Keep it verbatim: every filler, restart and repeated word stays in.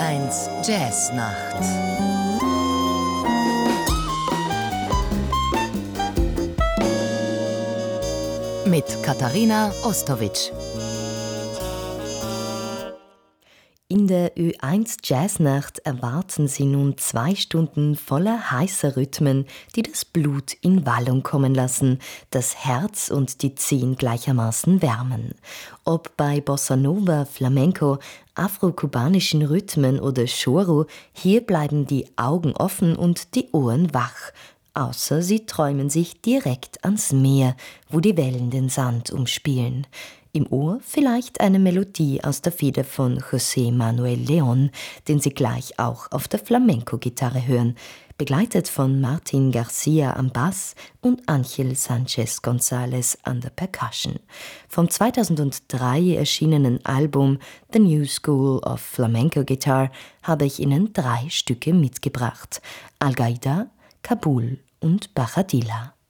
eins Jazznacht. Mit Katharina Ostowitsch. In der Ö eins Jazznacht erwarten Sie nun zwei Stunden voller heißer Rhythmen, die das Blut in Wallung kommen lassen, das Herz und die Zehen gleichermaßen wärmen. Ob bei Bossa Nova, Flamenco, afro-kubanischen Rhythmen oder Choro, hier bleiben die Augen offen und die Ohren wach. Außer sie träumen sich direkt ans Meer, wo die Wellen den Sand umspielen. Im Ohr vielleicht eine Melodie aus der Feder von José Manuel León, den Sie gleich auch auf der Flamenco-Gitarre hören, begleitet von Martin Garcia am Bass und Ángel Sánchez González an der Percussion. Vom zweitausenddrei erschienenen Album The New School of Flamenco Guitar habe ich Ihnen drei Stücke mitgebracht: Algaida, Kabul und Bajadilla.